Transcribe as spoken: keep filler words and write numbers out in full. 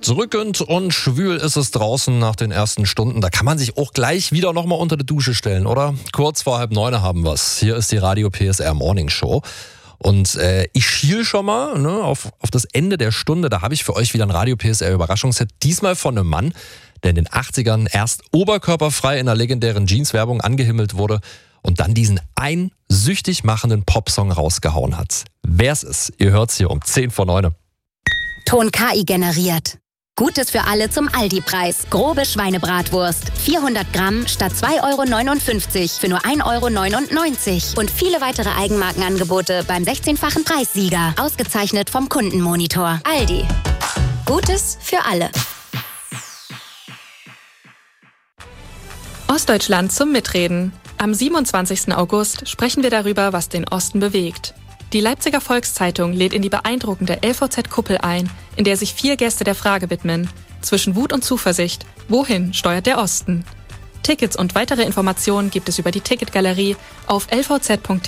Drückend und schwül ist es draußen nach den ersten Stunden. Da kann man sich auch gleich wieder nochmal unter die Dusche stellen, oder? Kurz vor halb neun haben wir's. Hier ist die Radio P S R Morning Show. Und äh, ich schiel schon mal ne, auf, auf das Ende der Stunde. Da habe ich für euch wieder ein Radio P S R Überraschungshit. Diesmal von einem Mann, der in den achtzigern erst oberkörperfrei in einer legendären Jeans-Werbung angehimmelt wurde und dann diesen einen süchtig machenden Popsong rausgehauen hat. Wer's ist, ihr hört's hier um zehn vor neun. Ton K I generiert. Gutes für alle zum Aldi-Preis. Grobe Schweinebratwurst. vierhundert Gramm statt zwei Euro neunundfünfzig für nur ein Euro neunundneunzig. Und viele weitere Eigenmarkenangebote beim sechzehnfachen Preissieger. Ausgezeichnet vom Kundenmonitor. Aldi. Gutes für alle. Ostdeutschland zum Mitreden. Am siebenundzwanzigsten August sprechen wir darüber, was den Osten bewegt. Die Leipziger Volkszeitung lädt in die beeindruckende L V Z-Kuppel ein, in der sich vier Gäste der Frage widmen: Zwischen Wut und Zuversicht, wohin steuert der Osten? Tickets und weitere Informationen gibt es über die Ticketgalerie auf l v z punkt